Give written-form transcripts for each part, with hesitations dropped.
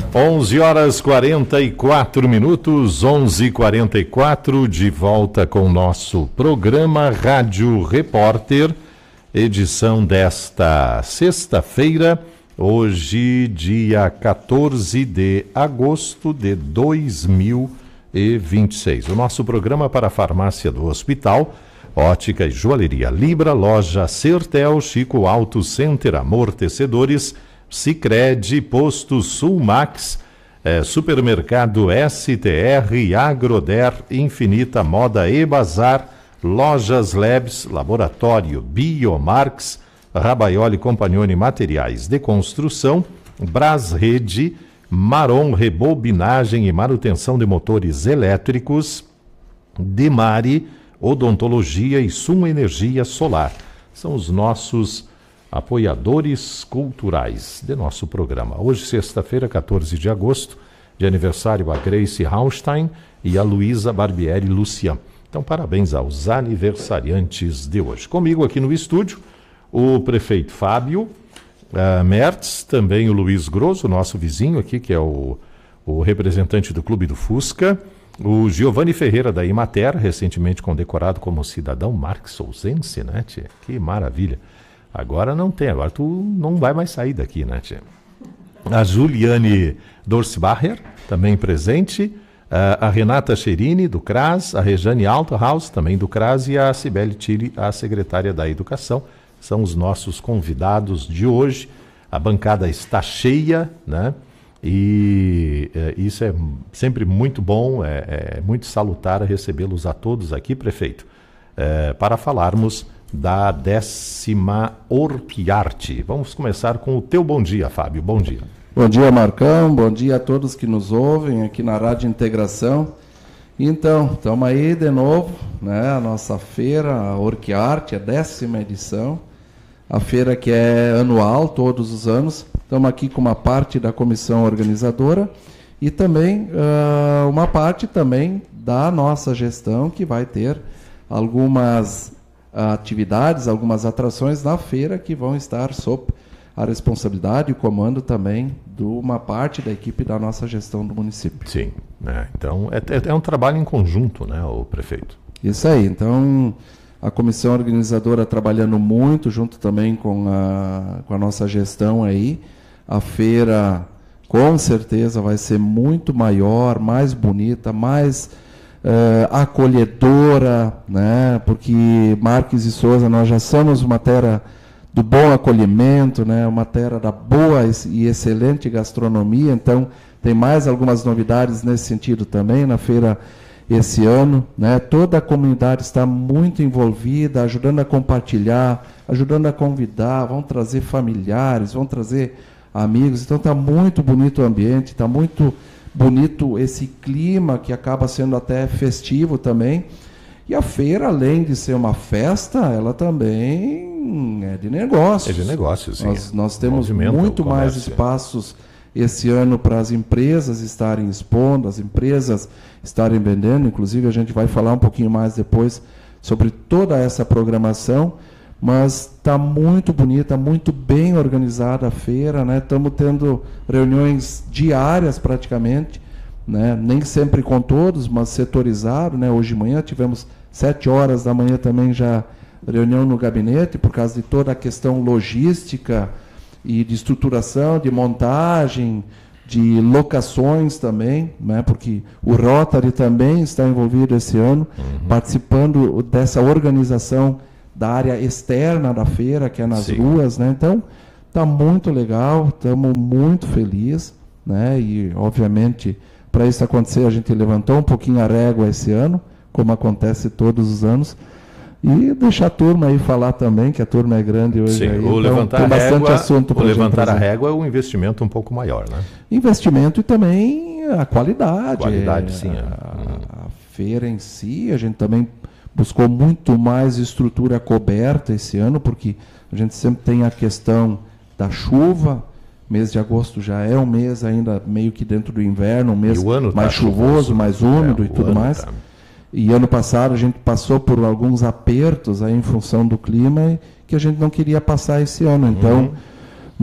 11h44, 11h44, de volta com o nosso programa Rádio Repórter, edição desta sexta-feira, hoje, dia 14 de agosto de 2026. O nosso programa para a farmácia do hospital, ótica e joalheria Libra, loja Sertel, Chico Auto Center, amortecedores, Sicredi, Posto Sulmax, Supermercado STR, Agroder, Infinita Moda e Bazar, Lojas Labs, Laboratório Biomarx, Rabaioli Compagnoni Materiais de Construção, Brasrede, Maron Rebobinagem e Manutenção de Motores Elétricos, Demari, Odontologia e Sumo Energia Solar. São os nossos apoiadores culturais de nosso programa. Hoje, sexta-feira, 14 de agosto, de aniversário a Grace Raunstein e a Luísa Barbieri Lucian. Então, parabéns aos aniversariantes de hoje. Comigo aqui no estúdio, o prefeito Fábio Mertz, também o Luiz Grosso, nosso vizinho aqui, que é o representante do Clube do Fusca, o Giovanni Ferreira da Imater, recentemente condecorado como cidadão marxousense, né, tia? Que maravilha. Agora não tem, agora tu não vai mais sair daqui, né, tia? A Juliane Dorsbacher, também presente, a Renata Cherini, do CRAS, a Rejane Althaus, também do CRAS, e a Cibele Tille, a secretária da Educação. São os nossos convidados de hoje. A bancada está cheia, né? E isso é sempre muito bom, é muito salutar recebê-los a todos aqui, prefeito, para falarmos da 10ª Orquiarte. Vamos começar com o teu bom dia, Fábio. Bom dia. Bom dia, Marcão. Bom dia a todos que nos ouvem aqui na Rádio Integração. Então, estamos aí de novo, né? A nossa feira, a Orquiarte, a 10ª edição. A feira que é anual, todos os anos. Estamos aqui com uma parte da comissão organizadora e também uma parte também da nossa gestão, que vai ter algumas atividades, algumas atrações na feira que vão estar sob a responsabilidade e o comando também de uma parte da equipe da nossa gestão do município. Sim, então é um trabalho em conjunto, né, o prefeito? Isso aí, então a comissão organizadora trabalhando muito junto também com a nossa gestão aí. A feira com certeza vai ser muito maior, mais bonita, mais acolhedora, né? Porque Marques e Souza, nós já somos uma terra do bom acolhimento, né? Uma terra da boa e excelente gastronomia. Então tem mais algumas novidades nesse sentido também na feira esse ano, né? Toda a comunidade está muito envolvida, ajudando a compartilhar, ajudando a convidar, vão trazer familiares, vão trazer amigos. Então está muito bonito o ambiente, está muito bonito esse clima que acaba sendo até festivo também. E a feira, além de ser uma festa, ela também é de negócios. É de negócios, sim. Nós temos muito mais espaços esse ano para as empresas estarem expondo, as empresas estarem vendendo. Inclusive, a gente vai falar um pouquinho mais depois sobre toda essa programação. Mas está muito bonita, muito bem organizada a feira, né? Estamos tendo reuniões diárias praticamente, né? Nem sempre com todos, mas setorizado, né? Hoje de manhã tivemos 7 horas da manhã também já reunião no gabinete, por causa de toda a questão logística e de estruturação, de montagem, de locações também, né? Porque o Rotary também está envolvido esse ano, participando dessa organização da área externa da feira, que é nas ruas, né? Então, está muito legal, estamos muito felizes, né? E, obviamente, para isso acontecer, a gente levantou um pouquinho a régua esse ano, como acontece todos os anos, e deixar a turma aí falar também, que a turma é grande hoje. Sim, aí, o então, levantar tem bastante régua, assunto para levantar a régua é um investimento um pouco maior, né? Investimento e também a qualidade. Qualidade, sim. A feira em si, a gente também buscou muito mais estrutura coberta esse ano, porque a gente sempre tem a questão da chuva. Mês de agosto já é um mês ainda meio que dentro do inverno, um mês mais chuvoso, mais úmido e tudo mais. E ano passado a gente passou por alguns apertos aí em função do clima que a gente não queria passar esse ano. Então, mas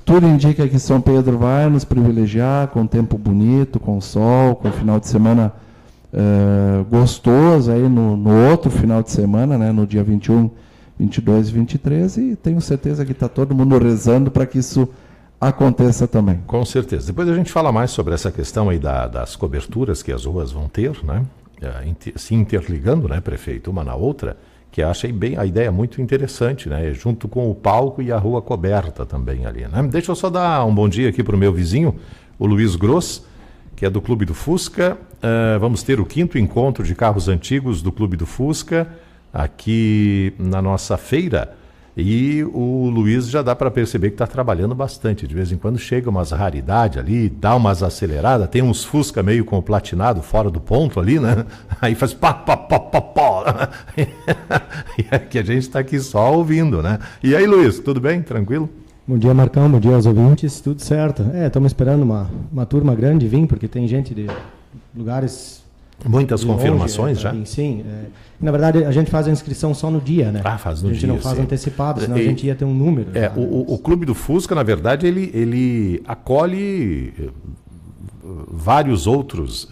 Tudo indica que São Pedro vai nos privilegiar com tempo bonito, com sol, com final de semana gostoso aí no outro final de semana, né, no dia 21, 22 e 23, e tenho certeza que está todo mundo rezando para que isso aconteça também. Com certeza. Depois a gente fala mais sobre essa questão aí das coberturas que as ruas vão ter, né, se interligando, né, prefeito, uma na outra, que achei bem a ideia muito interessante, né, junto com o palco e a rua coberta também ali, né. Deixa eu só dar um bom dia aqui para o meu vizinho, o Luiz Gross, que é do Clube do Fusca. Vamos ter o 5º encontro de carros antigos do Clube do Fusca aqui na nossa feira, e o Luiz já dá para perceber que está trabalhando bastante. De vez em quando chega umas raridades ali, dá umas aceleradas, tem uns Fusca meio com o platinado fora do ponto ali, né? Aí faz pá, pá, pá, pá, pá. E é que a gente está aqui só ouvindo, né? E aí, Luiz, tudo bem? Tranquilo? Bom dia, Marcão, bom dia aos ouvintes, tudo certo. Estamos esperando uma turma grande vir, porque tem gente de lugares... Muitas confirmações já? Sim. Na verdade, a gente faz a inscrição só no dia, né? Faz no dia. A gente não faz antecipado, senão a gente ia ter um número. O Clube do Fusca, na verdade, ele acolhe vários outros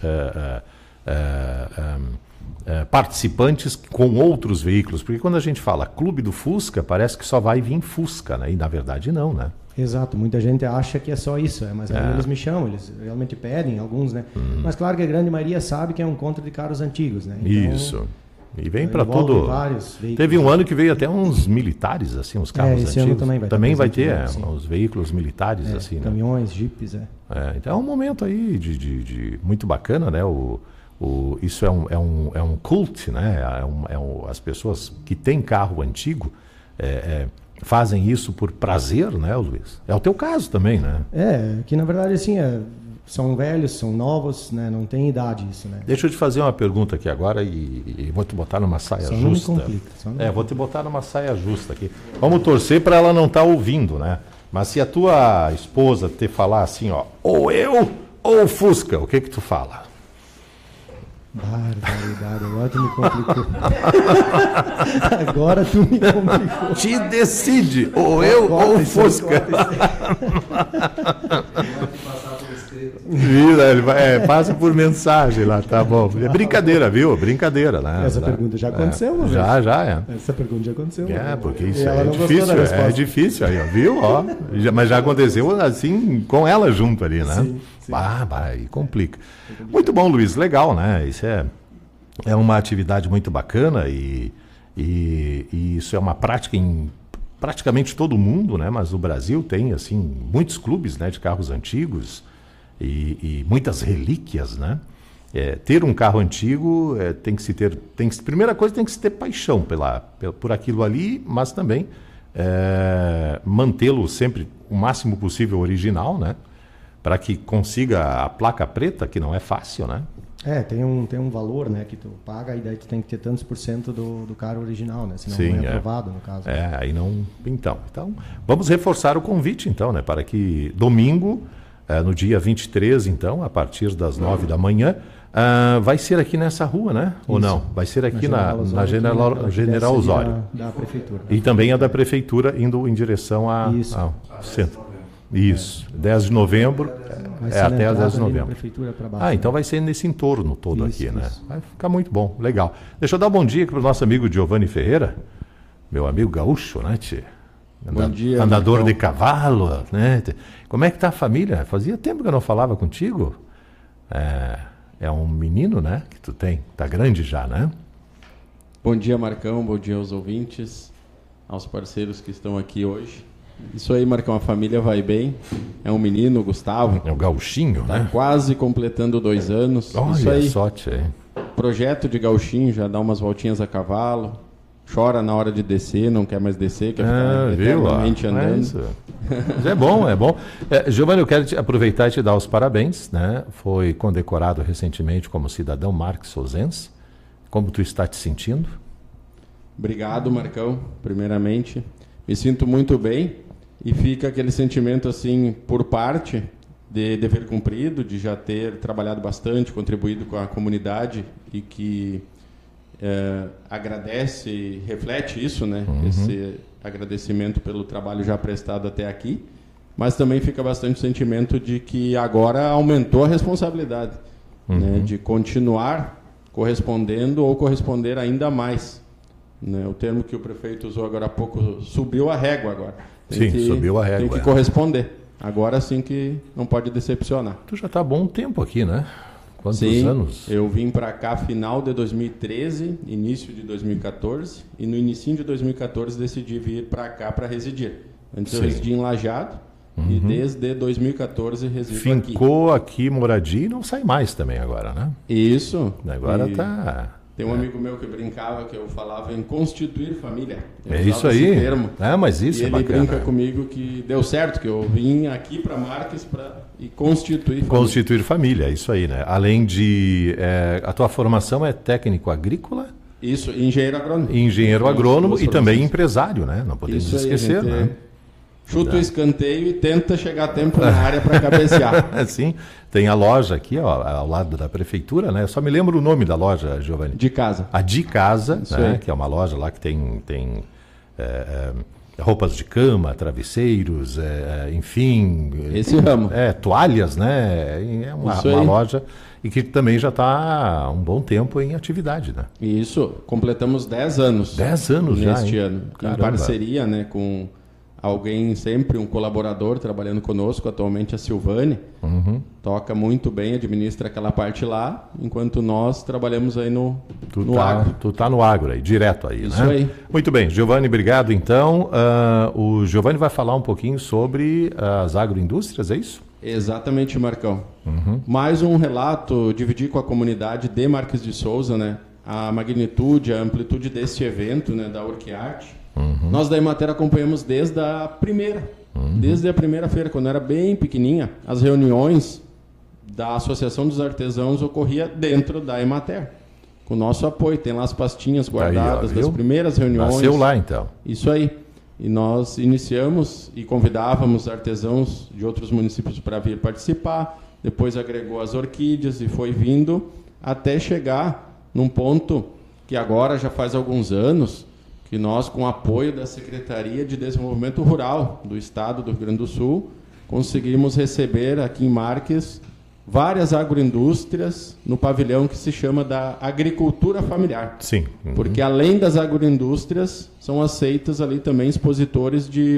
participantes com outros veículos, porque quando a gente fala Clube do Fusca, parece que só vai vir Fusca, né? E na verdade não, né? Exato, muita gente acha que é só isso, mas aí eles me chamam, eles realmente pedem, alguns, né? Mas claro que a grande maioria sabe que é um encontro de carros antigos, né? Então, isso. E vem para tudo. Vários veículos. Teve um ano que veio até uns militares, assim, uns carros esse antigos. Ano também vai ter os veículos militares, assim, né? Caminhões, jipes, então é um momento aí de muito bacana, né? Isso é um cult, né? As pessoas que têm carro antigo fazem isso por prazer, né, Luiz? É o teu caso também, né? Que na verdade assim, são velhos, são novos, né? Não tem idade isso, né? Deixa eu te fazer uma pergunta aqui agora e vou te botar numa saia justa. Não me complica. Vou te botar numa saia justa aqui. Vamos torcer para ela não estar ouvindo, né? Mas se a tua esposa te falar assim, ó, ou eu ou o Fusca, o que tu fala? Barbaridade, agora tu me complicou. Agora tu me complicou. Te decide, ou eu ou o Fusca. Passa por mensagem lá, tá bom. É brincadeira, viu? Brincadeira, né? Essa pergunta já aconteceu, né? Já. Essa pergunta já aconteceu. Porque isso é difícil aí, ó, viu? Ó, mas já aconteceu assim com ela junto ali, né? Sim. E complica. Muito bom, Luiz, legal, né? Isso é uma atividade muito bacana e isso é uma prática em praticamente todo mundo, né? Mas o Brasil tem, assim, muitos clubes, né, de carros antigos e muitas relíquias, né? Ter um carro antigo primeira coisa, tem que se ter paixão por aquilo ali, mas também mantê-lo sempre o máximo possível original, né? Para que consiga a placa preta, que não é fácil, né? Tem um valor, né, que tu paga, e daí tu tem que ter tantos por cento do carro original, né? Senão Sim, não é aprovado, no caso. Aí não... Então, vamos reforçar o convite, então, né? Para que domingo, no dia 23, então, a partir das 9 da manhã, vai ser aqui nessa rua, né? Isso. Ou não? Vai ser aqui na General Osório. Da Prefeitura. E também a da Prefeitura, indo em direção ao centro. Isso, 10 de novembro, até as 10 de novembro. Então vai ser nesse entorno todo aqui, né? Vai ficar muito bom, legal. Deixa eu dar um bom dia aqui para o nosso amigo Giovanni Ferreira, meu amigo gaúcho, né, tchê? Bom dia, andador Marcão. de cavalo, né? Como é que tá a família? Fazia tempo que eu não falava contigo. É um menino, né, que tu tem, tá grande já, né? Bom dia, Marcão, bom dia aos ouvintes, aos parceiros que estão aqui hoje. Isso aí, Marcão, a família vai bem. É um menino, o Gustavo. É o gauchinho, tá, né? Quase completando 2 anos. Olha, isso aí, sorte aí. Projeto de gauchinho, já dá umas voltinhas a cavalo. Chora na hora de descer, não quer mais descer, quer ficar eternamente andando. Mas é bom, é bom. Giovanni, eu quero aproveitar e te dar os parabéns, né? Foi condecorado recentemente como cidadão marquesosense. Como tu está te sentindo? Obrigado, Marcão, primeiramente. Me sinto muito bem. E fica aquele sentimento, assim, por parte de dever cumprido, de já ter trabalhado bastante, contribuído com a comunidade e que agradece e reflete isso, né? Esse agradecimento pelo trabalho já prestado até aqui. mas também fica bastante o sentimento de que agora aumentou a responsabilidade, né, de continuar correspondendo ou corresponder ainda mais. Né? O termo que o prefeito usou agora há pouco, subiu a régua agora. Subiu a régua. Tem que corresponder. Agora sim que não pode decepcionar. Tu já está há bom tempo aqui, né? Quantos anos? Eu vim para cá final de 2013, início de 2014, e no início de 2014 decidi vir para cá para residir. Antes eu residi em Lajeado, e desde 2014 resido aqui. Ficou aqui moradia e não sai mais também agora, né? Isso. Agora tá... Tem um amigo meu que brincava, que eu falava em constituir família. É isso aí. Termo. Mas isso e é bacana. ele brinca comigo que deu certo, que eu vim aqui para Marques e constituir família. Constituir família, é isso aí, né? Além de... a tua formação é técnico agrícola? Isso, engenheiro agrônomo. Engenheiro agrônomo e também empresário, né? Não podemos isso esquecer, aí, né? Chuta o escanteio e tenta chegar a tempo na área para cabecear. Sim, tem a loja aqui, ó, ao lado da prefeitura, né? Eu só me lembro o nome da loja, Giovanni. De casa. A De Casa, né? Que é uma loja lá que tem roupas de cama, travesseiros, enfim... Esse ramo. Toalhas, né? É uma loja e que também já está há um bom tempo em atividade, né? Isso, completamos 10 anos. 10 anos já, neste ano. Caramba. Em parceria, né, com... alguém sempre, um colaborador trabalhando conosco, atualmente a Silvane, toca muito bem, administra aquela parte lá, enquanto nós trabalhamos aí no agro. Tu tá no agro aí, direto aí, Isso né? aí. Muito bem, Giovanni, obrigado. Então, o Giovanni vai falar um pouquinho sobre as agroindústrias, é isso? Exatamente, Marcão. Mais um relato, dividir com a comunidade de Marques de Souza, né? A magnitude, a amplitude deste evento, né, da Urquiarte. Nós da Emater acompanhamos desde a primeira feira, quando era bem pequenininha. As reuniões da Associação dos Artesãos ocorria dentro da Emater, com o nosso apoio. Tem lá as pastinhas guardadas das primeiras reuniões. Nasceu lá, então. Isso aí. E nós iniciamos e convidávamos artesãos de outros municípios para vir participar. Depois agregou as orquídeas e foi vindo até chegar num ponto que agora já faz alguns anos, que nós, com o apoio da Secretaria de Desenvolvimento Rural do Estado do Rio Grande do Sul, conseguimos receber aqui em Marques várias agroindústrias no pavilhão que se chama da agricultura familiar. Sim. Porque além das agroindústrias, são aceitas ali também expositores de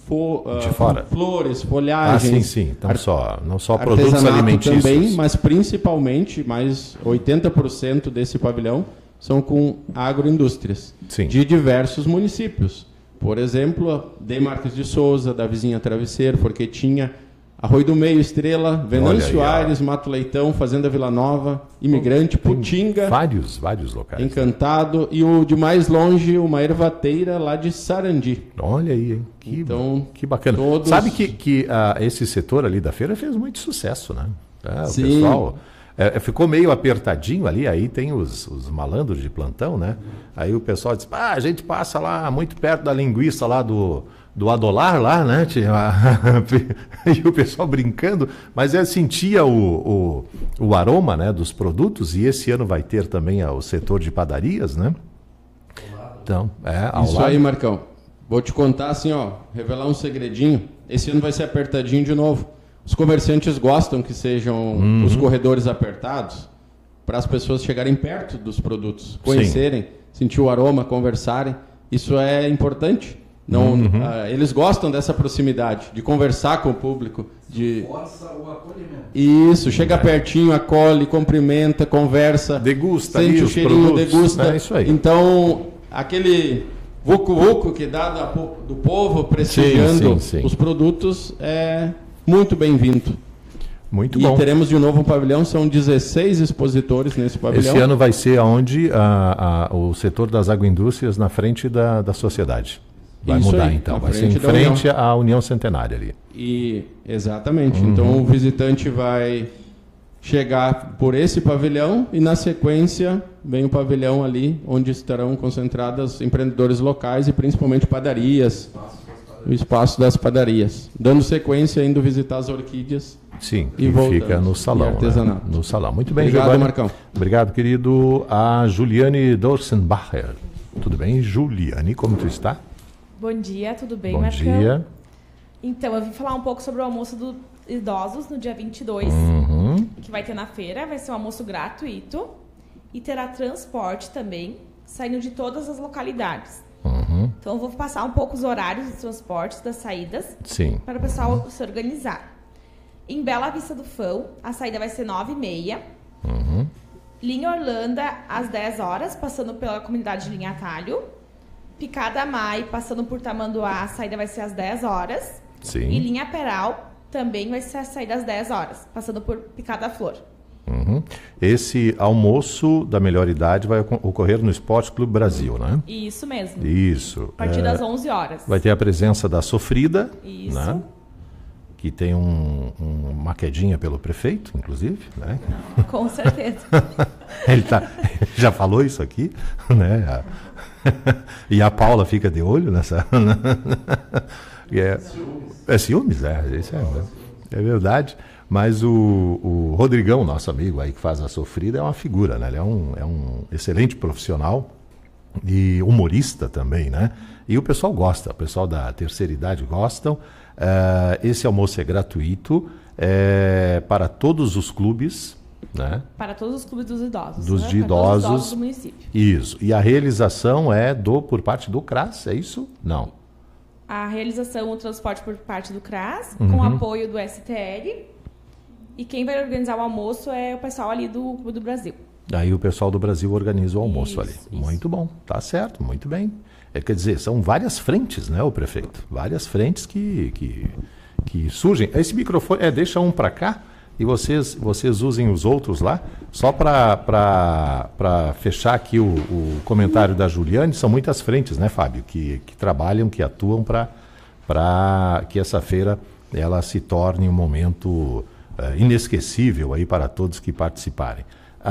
flores, folhagens. Sim. Então, não só produtos alimentícios. Também, mas principalmente, mais 80% desse pavilhão são com agroindústrias de diversos municípios. Por exemplo, de Marques de Souza, da vizinha Travesseiro, Forquetinha, Arroio do Meio, Estrela, Venâncio Aires, Mato Leitão, Fazenda Vila Nova, Imigrante, Putinga. Vários locais. Encantado. E o de mais longe, uma ervateira lá de Sarandi. Olha aí, hein? Que bacana. Sabe que esse setor ali da feira fez muito sucesso, né? O pessoal... ficou meio apertadinho ali, aí tem os malandros de plantão, né? Aí o pessoal diz, a gente passa lá muito perto da linguiça lá do Adolar lá, né? E o pessoal brincando, mas sentia o aroma, né, dos produtos, e esse ano vai ter também o setor de padarias, né? Então, ao Isso lado. Aí, Marcão. Vou te contar assim, revelar um segredinho. Esse ano vai ser apertadinho de novo. Os comerciantes gostam que sejam os corredores apertados para as pessoas chegarem perto dos produtos, conhecerem, sentir o aroma, conversarem. Isso é importante. Eles gostam dessa proximidade, de conversar com o público. Força o acolhimento. Isso, chega pertinho, acolhe, cumprimenta, conversa. Degusta sente o cheirinho, degusta. É isso aí. Então, aquele vucu-vucu que dá do povo prestigiando os produtos é muito bem-vindo. Muito bom. E teremos de novo um pavilhão, são 16 expositores nesse pavilhão. Esse ano vai ser onde o setor das agroindústrias na frente da sociedade. Vai Isso mudar aí, então, na vai ser em frente da frente à União Centenária ali. Exatamente, então o visitante vai chegar por esse pavilhão e na sequência vem o pavilhão ali onde estarão concentradas empreendedores locais e principalmente padarias, o espaço das padarias. Dando sequência, indo visitar as orquídeas. Sim, que fica no salão. Artesanato. Né? No salão. Muito bem, Obrigado, Giovanni. Marcão. Obrigado, querido. A Juliane Dorsenbacher. Tudo bem, Juliane? Como tu está? Bom dia, tudo bem, Bom Marcão? dia. Então, eu vim falar um pouco sobre o almoço dos idosos no dia 22, que vai ter na feira. Vai ser um almoço gratuito e terá transporte também, saindo de todas as localidades. Então, eu vou passar um pouco os horários dos transportes, das saídas, para o pessoal se organizar. Em Bela Vista do Fão, a saída vai ser 9h30. Linha Orlândia, às 10 horas, passando pela comunidade de Linha Atalho. Picada Mai, passando por Tamanduá, a saída vai ser às 10 horas. E Linha Peral também vai ser a saída às 10 horas, passando por Picada Flor. Esse almoço da melhor idade vai ocorrer no Esporte Clube Brasil, né? Isso mesmo. Isso. A partir das 11 horas. Vai ter a presença da Sofrida, isso, né? Que tem uma quedinha pelo prefeito, inclusive, né? Com certeza. Ele já falou isso aqui, né? E a Paula fica de olho nessa... É ciúmes, isso é verdade. Mas o Rodrigão, nosso amigo aí que faz a Sofrida, é uma figura, né? Ele é um excelente profissional e humorista também, né? E o pessoal gosta, o pessoal da terceira idade gostam. Esse almoço é gratuito para todos os clubes, né? Para todos os clubes dos idosos. Dos né? de idosos. Todos os idosos do município. Isso. E a realização é por parte do CRAS, é isso? Não. A realização, o transporte por parte do CRAS, com apoio do STL. E quem vai organizar o almoço é o pessoal ali do Clube do Brasil. Aí o pessoal do Brasil organiza o almoço ali. Isso. Muito bom, tá certo, muito bem. Quer dizer, são várias frentes, né, o prefeito? Várias frentes que surgem. Esse microfone, deixa um para cá e vocês usem os outros lá. Só para fechar aqui o comentário da Juliane, são muitas frentes, né, Fábio, que trabalham, que atuam para que essa feira ela se torne um momento inesquecível aí para todos que participarem.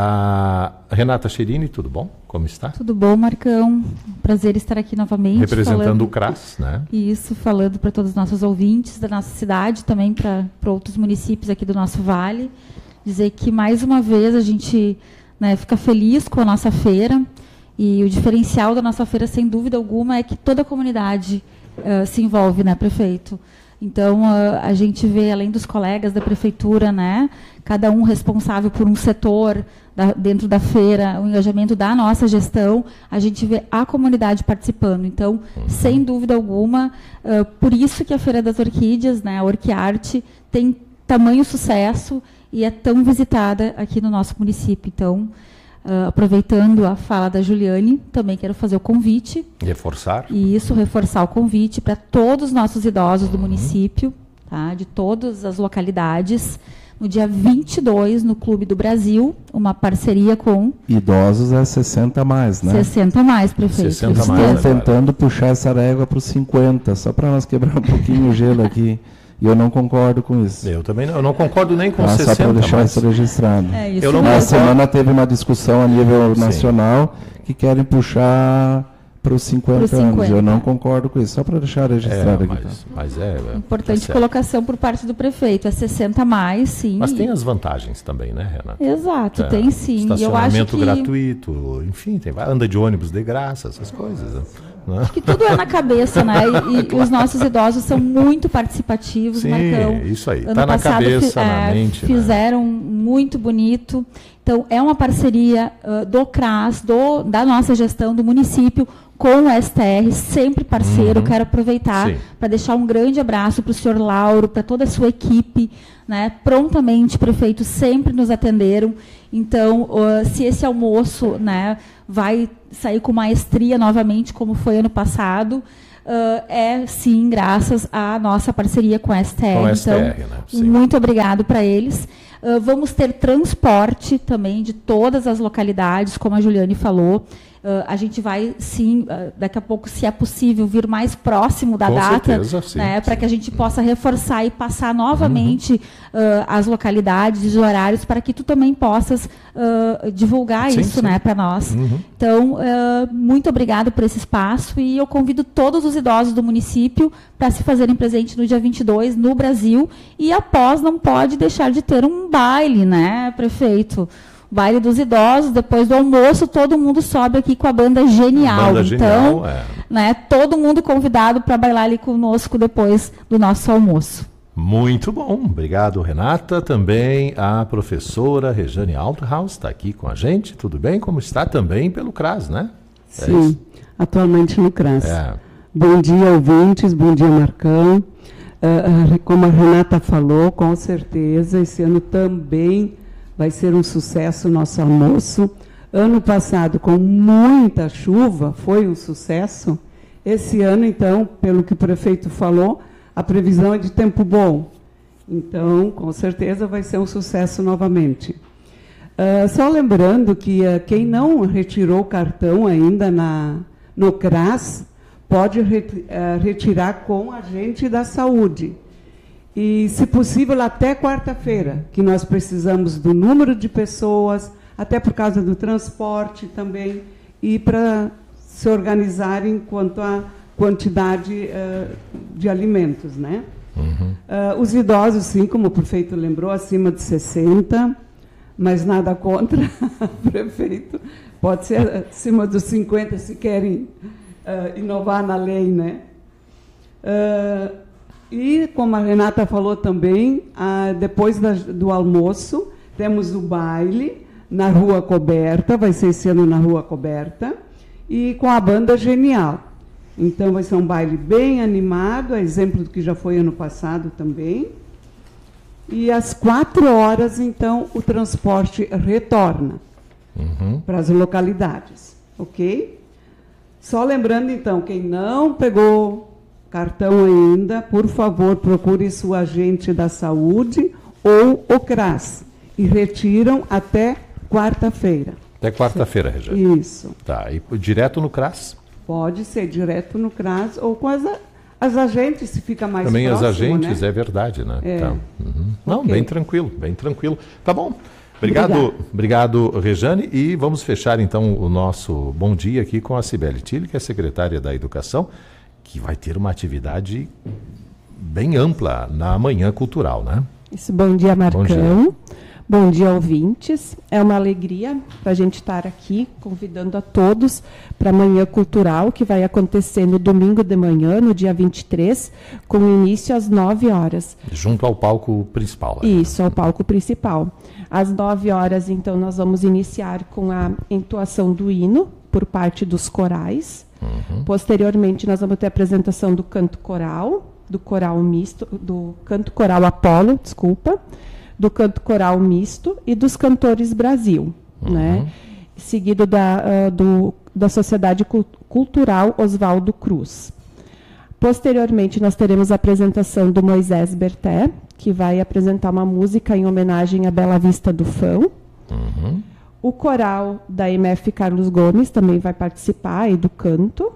A Renata Cherini, tudo bom? Como está? Tudo bom, Marcão. Prazer estar aqui novamente. Representando o CRAS, né? Isso, falando para todos os nossos ouvintes da nossa cidade, também para outros municípios aqui do nosso vale. Dizer que, mais uma vez, a gente fica feliz com a nossa feira. E o diferencial da nossa feira, sem dúvida alguma, é que toda a comunidade se envolve, né, prefeito? Então, a gente vê, além dos colegas da prefeitura, né, cada um responsável por um setor dentro da feira, o engajamento da nossa gestão, a gente vê a comunidade participando. Então, sem dúvida alguma, por isso que a Feira das Orquídeas, né, a Orquiarte, tem tamanho sucesso e é tão visitada aqui no nosso município. Então, aproveitando a fala da Juliane, também quero fazer o convite. Reforçar. Isso, reforçar o convite para todos os nossos idosos do município, tá, de todas as localidades, no dia 22, no Clube do Brasil, uma parceria com... Idosos é 60 mais, né? 60 mais, prefeito. 60 mais. Estão tentando puxar essa régua para os 50, só para nós quebrar um pouquinho o gelo aqui. E eu não concordo com isso. Eu também não. Eu não concordo nem com 60. Só para deixar isso registrado. Isso na semana teve uma discussão a nível nacional que querem puxar para os 50 anos. Eu não concordo com isso. Só para deixar registrado aqui. Mas importante colocação por parte do prefeito. É 60 mais, sim. Mas tem as vantagens também, né, Renata? Exato, tem sim. Estacionamento gratuito, enfim, anda de ônibus de graça, essas coisas. Acho que tudo é na cabeça, né? E os nossos idosos são muito participativos, sim, Marcão. Isso aí, está na cabeça, na mente. Fizeram muito bonito. Então, é uma parceria do CRAS, da nossa gestão, do município, com o STR, sempre parceiro. Quero aproveitar para deixar um grande abraço para o senhor Lauro, para toda a sua equipe, né? Prontamente, prefeito, sempre nos atenderam. Então, se esse almoço, né, vai sair com maestria novamente, como foi ano passado, sim, graças à nossa parceria com a STR. Então, né? Muito obrigado para eles. Vamos ter transporte também de todas as localidades, como a Juliane falou. A gente vai, sim, daqui a pouco, se é possível, vir mais próximo da data, né, para que a gente possa reforçar e passar novamente as localidades e os horários, para que tu também possas divulgar isso, né, para nós. Então, muito obrigado por esse espaço e eu convido todos os idosos do município para se fazerem presente no dia 22 no Brasil, e após não pode deixar de ter um baile, né, prefeito? baile dos idosos, depois do almoço, todo mundo sobe aqui com a banda Genial. Banda então, Genial, né, todo mundo convidado para bailar ali conosco depois do nosso almoço. Muito bom, obrigado, Renata. Também a professora Rejane Althaus está aqui com a gente, tudo bem? Como está também pelo CRAS, né? Sim, atualmente no CRAS. É. Bom dia, ouvintes, bom dia, Marcão. Como a Renata falou, com certeza, esse ano também vai ser um sucesso o nosso almoço. Ano passado, com muita chuva, foi um sucesso. Esse ano, então, pelo que o prefeito falou, a previsão é de tempo bom. Então, com certeza, vai ser um sucesso novamente. Só lembrando que quem não retirou o cartão ainda no CRAS, pode retirar com a agente da saúde. E, se possível, até quarta-feira, que nós precisamos do número de pessoas, até por causa do transporte também, e para se organizarem quanto à quantidade de alimentos, né? Os idosos, sim, como o prefeito lembrou, acima de 60, mas nada contra o prefeito. Pode ser acima dos 50, se querem inovar na lei, né? E, como a Renata falou também, depois do almoço, temos o baile na Rua Coberta, vai ser esse ano na Rua Coberta, e com a banda Genial. Então, vai ser um baile bem animado, a exemplo do que já foi ano passado também. E às 4h, então, o transporte retorna para as localidades, ok? Só lembrando, então, quem não pegou cartão ainda, por favor, procure sua agente da saúde ou o CRAS e retiram até quarta-feira. Até quarta-feira, Rejane. Isso. Tá, e direto no CRAS? Pode ser direto no CRAS ou com as agentes, se fica mais também próximo, as agentes, né? É verdade, né? É. Tá. Não, Ok. bem tranquilo, bem tranquilo. Tá bom. Obrigado, Rejane. E vamos fechar, então, o nosso bom dia aqui com a Cibele Tille, que é secretária da Educação, que vai ter uma atividade bem ampla na Manhã Cultural, né? Isso, bom dia, Marcão. Bom dia. Bom dia, ouvintes. É uma alegria para a gente estar aqui, convidando a todos para a Manhã Cultural, que vai acontecer no domingo de manhã, no dia 23, com início às 9h. Junto ao palco principal. Né? Isso, ao palco principal. Às 9h, então, nós vamos iniciar com a entoação do hino, por parte dos corais. Posteriormente, nós vamos ter a apresentação do canto coral, do coral misto, do canto coral Apolo, desculpa, do canto coral misto e dos cantores Brasil, né? Seguido da Sociedade Cultural Oswaldo Cruz. Posteriormente, nós teremos a apresentação do Moisés Berté, que vai apresentar uma música em homenagem à Bela Vista do Fão. O coral da MF Carlos Gomes também vai participar aí do canto.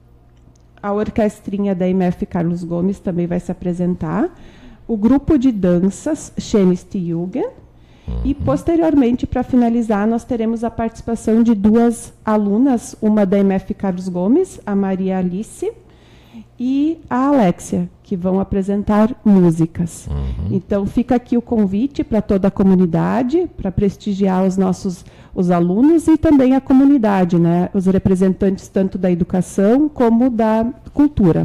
A orquestrinha da MF Carlos Gomes também vai se apresentar. O grupo de danças Schönste-Jugend. E, posteriormente, para finalizar, nós teremos a participação de duas alunas, uma da MF Carlos Gomes, a Maria Alice, e a Alexia, que vão apresentar músicas. Então, fica aqui o convite para toda a comunidade, para prestigiar os alunos e também a comunidade, né? Os representantes tanto da educação como da cultura.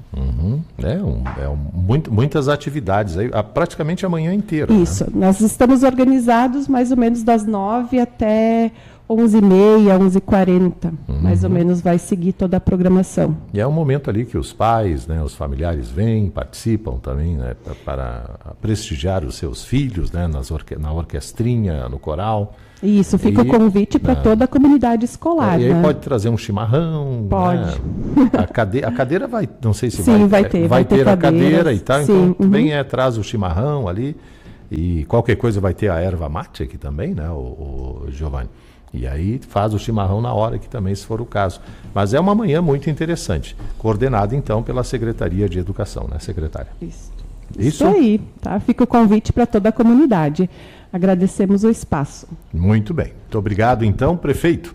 Muitas atividades, aí, praticamente a manhã inteira. Isso, né? Nós estamos organizados mais ou menos das 9 até 11h30, 11h40, mais ou menos vai seguir toda a programação. E é um momento ali que os pais, né, os familiares vêm, participam também, né, para prestigiar os seus filhos, né, na orquestrinha, no coral. Isso, fica o convite para toda a comunidade escolar. E aí né? pode trazer um chimarrão. Pode. Né? A cadeira vai, não sei se Sim, vai ter a cadeiras, cadeira e tal, sim, então também traz o chimarrão ali. E qualquer coisa vai ter a erva mate aqui também, né, o Giovanni? E aí faz o chimarrão na hora aqui também, se for o caso. Mas é uma manhã muito interessante, coordenada então pela Secretaria de Educação, né, secretária? Isso aí, tá? Fica o convite para toda a comunidade. Agradecemos o espaço. Muito bem. Muito obrigado, então, prefeito.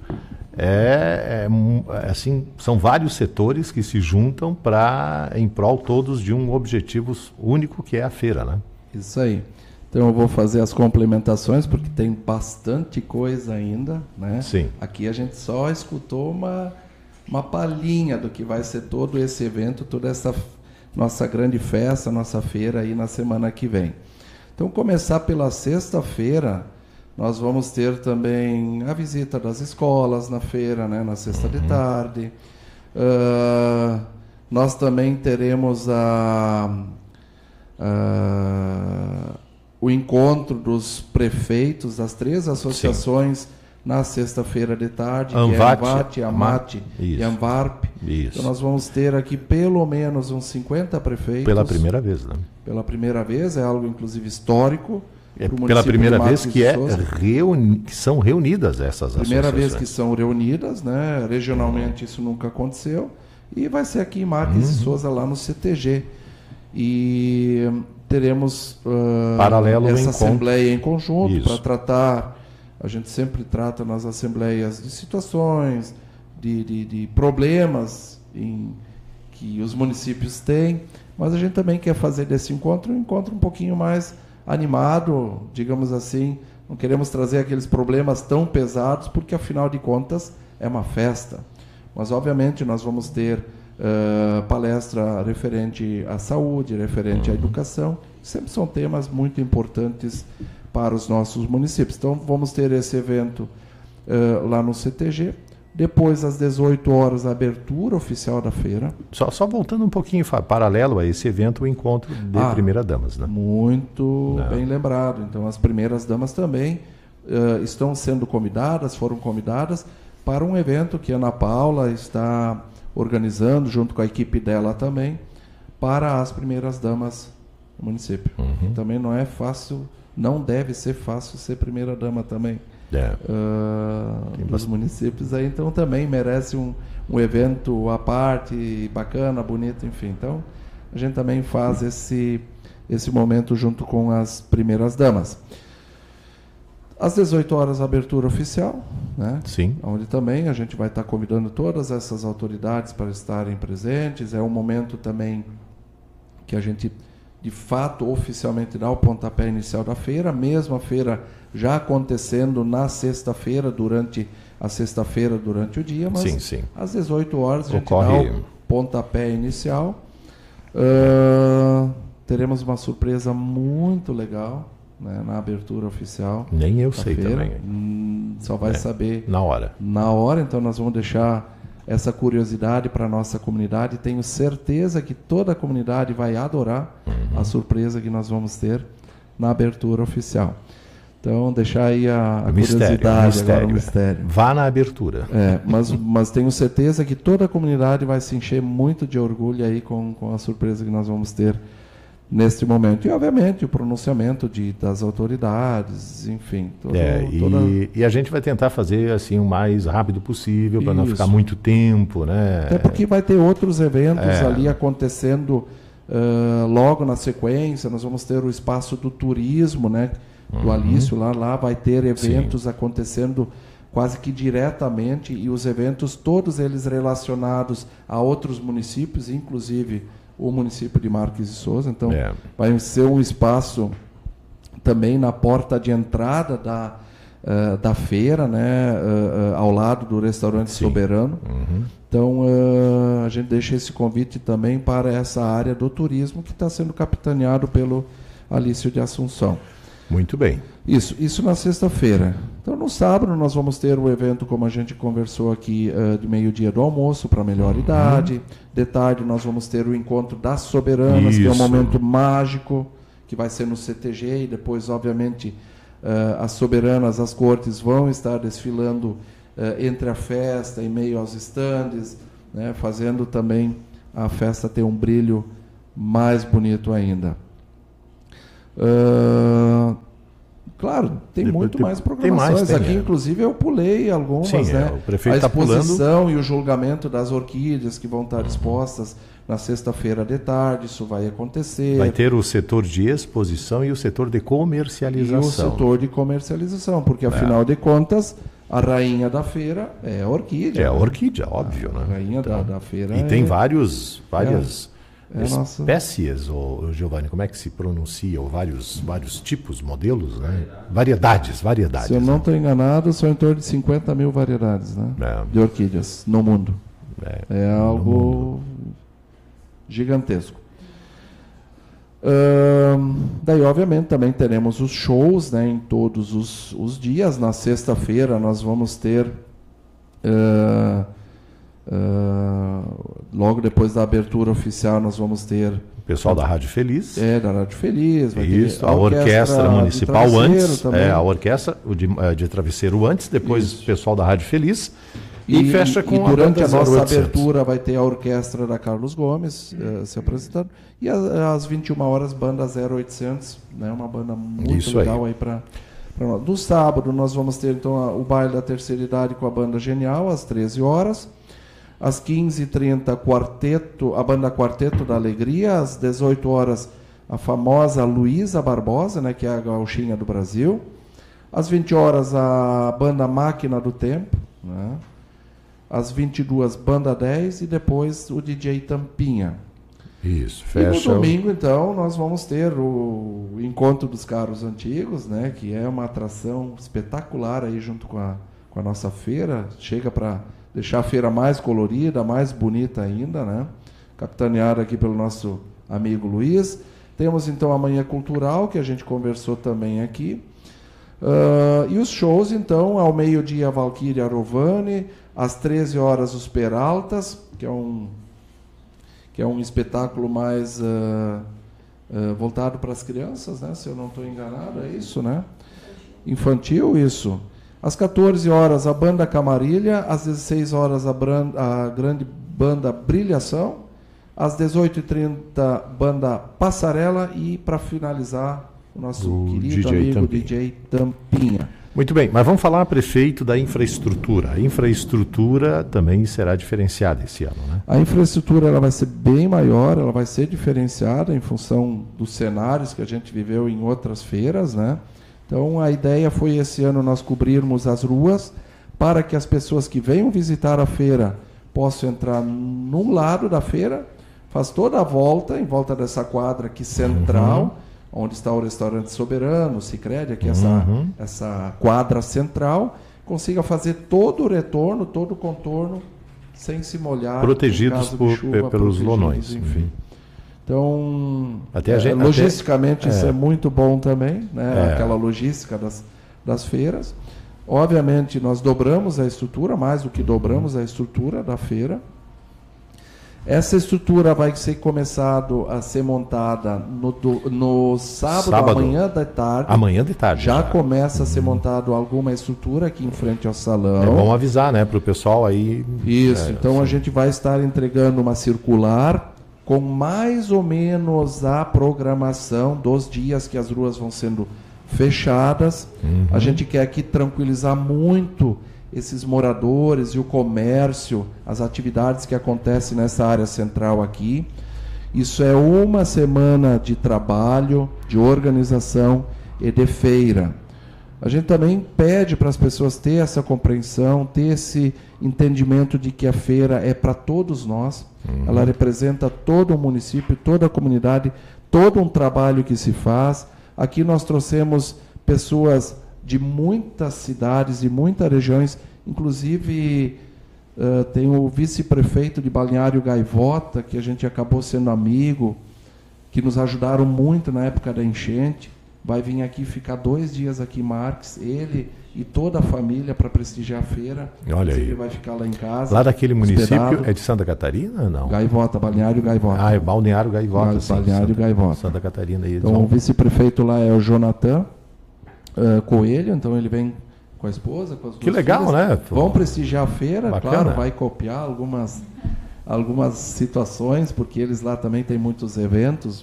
Assim, são vários setores que se juntam em prol todos de um objetivo único, que é a feira, né? Isso aí. Então eu vou fazer as complementações, porque tem bastante coisa ainda, né? Sim. Aqui a gente só escutou uma palhinha do que vai ser todo esse evento, toda essa nossa grande festa, nossa feira aí na semana que vem. Então, começar pela sexta-feira, nós vamos ter também a visita das escolas na feira, né, na sexta de tarde. Nós também teremos o encontro dos prefeitos das 3 associações. Sim. Na sexta-feira de tarde, Anvat, que é Anvat, Amat e Anvarp. Isso. Então nós vamos ter aqui pelo menos uns 50 prefeitos. Pela primeira vez, né? Pela primeira vez, é algo inclusive histórico. É pela primeira vez que são reunidas essas primeira associações. Vez que são reunidas, né? Regionalmente isso nunca aconteceu. E vai ser aqui em Marques e Souza, lá no CTG. E teremos paralelo essa assembleia em conjunto para Isso. tratar. A gente sempre trata nas assembleias de situações, de problemas que os municípios têm, mas a gente também quer fazer desse encontro um encontro um pouquinho mais animado, digamos assim. Não queremos trazer aqueles problemas tão pesados, porque afinal de contas é uma festa. Mas obviamente nós vamos ter palestra referente à saúde, referente à educação. Sempre são temas muito importantes para os nossos municípios. Então, vamos ter esse evento lá no CTG. Depois, às 18 horas, a abertura oficial da feira. Só voltando um pouquinho, paralelo a esse evento, o encontro de primeiras-damas. Né? Muito bem lembrado. Então, as primeiras-damas também estão sendo convidadas, foram convidadas para um evento que a Ana Paula está organizando, junto com a equipe dela também, para as primeiras-damas do município. Também não é fácil. Não deve ser fácil ser primeira-dama também. Dos municípios aí, então também merece um evento à parte, bacana, bonito, enfim. Então, a gente também faz esse momento junto com as primeiras-damas. Às 18 horas, a abertura oficial, né? Sim. Onde também a gente vai estar convidando todas essas autoridades para estarem presentes. É um momento também que a gente, de fato, oficialmente dá o pontapé inicial da feira, mesmo a feira já acontecendo na sexta-feira, durante o dia, mas sim. às 18 horas a gente dá o pontapé inicial. Teremos uma surpresa muito legal, né, na abertura oficial. Nem eu sei feira. Também. Só vai saber na hora. Então nós vamos deixar essa curiosidade para a nossa comunidade. Tenho certeza que toda a comunidade vai adorar a surpresa que nós vamos ter na abertura oficial. Então, deixar aí a curiosidade, agora o mistério. Vá na abertura. Mas tenho certeza que toda a comunidade vai se encher muito de orgulho aí com a surpresa que nós vamos ter neste momento. E, obviamente, o pronunciamento das autoridades, enfim. E a gente vai tentar fazer assim o mais rápido possível, para não ficar muito tempo, né? Até porque vai ter outros eventos ali acontecendo logo na sequência. Nós vamos ter o espaço do turismo, né? Do Alício, lá vai ter eventos acontecendo quase que diretamente, e os eventos todos eles relacionados a outros municípios, inclusive o município de Marques e Souza. Então vai ser um espaço também na porta de entrada da feira, né, ao lado do restaurante Soberano. Então a gente deixa esse convite também para essa área do turismo que está sendo capitaneado pelo Alício de Assunção. Muito bem. Isso na sexta-feira. Então, no sábado, nós vamos ter o evento, como a gente conversou aqui, de meio-dia do almoço, para a melhor idade. De tarde, nós vamos ter o encontro das soberanas, que é um momento mágico, que vai ser no CTG. E depois, obviamente, as soberanas, as cortes, vão estar desfilando entre a festa, em meio aos estandes, né, fazendo também a festa ter um brilho mais bonito ainda. Claro, tem muito mais programações. Aqui, inclusive, eu pulei algumas, né? O prefeito a exposição e o julgamento das orquídeas que vão estar expostas na sexta-feira de tarde, isso vai acontecer. Vai ter o setor de exposição e o setor de comercialização. E o setor de comercialização, porque, afinal de contas, a rainha da feira é a orquídea. É a orquídea, óbvio, né? A rainha da feira. E tem várias espécies, ou Giovanni, como é que se pronuncia? Ou vários tipos, modelos, né? Variedades. Se eu não estou enganado, são em torno de 50 mil variedades, né? De orquídeas no mundo. É algo gigantesco. Daí, obviamente, também teremos os shows, né, em todos os dias. Na sexta-feira nós vamos ter, logo depois da abertura oficial, nós vamos ter... O pessoal da Rádio Feliz. Da Rádio Feliz. Vai Isso, ter a orquestra municipal antes. Também. A orquestra de Travesseiro antes, depois o pessoal da Rádio Feliz. E fecha com durante a nossa 0800. abertura vai ter a orquestra da Carlos Gomes se apresentando. E às 21 horas, banda 0800, né, uma banda muito legal aí para nós. No sábado, nós vamos ter então o baile da terceira idade com a banda Genial, às 13 horas. Às 15h30, a banda Quarteto da Alegria. Às 18 horas, a famosa Luísa Barbosa, né, que é a gauchinha do Brasil. Às 20 horas, a banda Máquina do Tempo, né? Às 22, banda 10 e depois o DJ Tampinha. Isso, fecha. E no domingo, então, nós vamos ter o Encontro dos Carros Antigos, né, que é uma atração espetacular aí junto com a nossa feira. Chega para deixar a feira mais colorida, mais bonita ainda, né? Capitaneada aqui pelo nosso amigo Luiz. Temos, então, a Manhã Cultural, que a gente conversou também aqui. E os shows, então, ao meio-dia, a Valquíria Arovani. Às 13 horas, os Peraltas, que é um espetáculo mais voltado para as crianças, né? Se eu não estou enganado, é isso, né? Infantil, isso. Às 14 horas, a Banda Camarilha. Às 16 horas, a grande banda Brilhação. Às 18h30, banda Passarela. E, para finalizar, o nosso querido DJ amigo Tampinha. DJ Tampinha. Muito bem, mas vamos falar, prefeito, da infraestrutura. A infraestrutura também será diferenciada esse ano, né? A infraestrutura ela vai ser bem maior, ela vai ser diferenciada em função dos cenários que a gente viveu em outras feiras, né? Então, a ideia foi esse ano nós cobrirmos as ruas para que as pessoas que venham visitar a feira possam entrar num lado da feira, faz toda a volta, em volta dessa quadra aqui central, onde está o restaurante Soberano, o Sicredi, aqui essa quadra central, consiga fazer todo o retorno, todo o contorno, sem se molhar. Protegidos pelos lonões. Enfim. Então, até logisticamente isso é muito bom também, né? Aquela logística das feiras. Obviamente, nós dobramos a estrutura, mais do que dobramos a estrutura da feira. Essa estrutura vai ser começado a ser montada no sábado, amanhã de tarde. Amanhã de tarde. Já começa a ser montado alguma estrutura aqui em frente ao salão. É bom avisar, né, para o pessoal aí. Isso, então a gente vai estar entregando uma circular com mais ou menos a programação dos dias que as ruas vão sendo fechadas. A gente quer aqui tranquilizar muito esses moradores e o comércio, as atividades que acontecem nessa área central aqui. Isso é uma semana de trabalho, de organização e de feira. A gente também pede para as pessoas ter essa compreensão, ter esse entendimento de que a feira é para todos nós. Ela representa todo o município, toda a comunidade, todo um trabalho que se faz. Aqui nós trouxemos pessoas de muitas cidades e muitas regiões, inclusive tem o vice-prefeito de Balneário Gaivota, que a gente acabou sendo amigo, que nos ajudaram muito na época da enchente. Vai vir aqui ficar 2 dias aqui em Marques, ele e toda a família, para prestigiar a feira. Olha aí. Ele vai ficar lá em casa. Lá daquele município, é de Santa Catarina, não? Gaivota, Balneário Gaivota. É Balneário Gaivota. Balneário Gaivota. Santa Catarina. Aí, então, o vice-prefeito lá é o Jonathan Coelho, então ele vem com a esposa, com as 2 Que legal, filhas. né? Vão prestigiar a feira, Bacana. Claro, vai copiar algumas situações, porque eles lá também têm muitos eventos,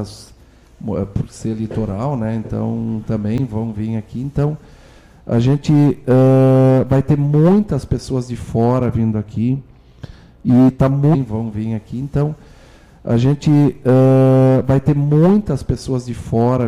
por ser litoral, né? Então também vão vir aqui. Então a gente vai ter muitas pessoas de fora vindo aqui e vão vir aqui. Então a gente vai ter muitas pessoas de fora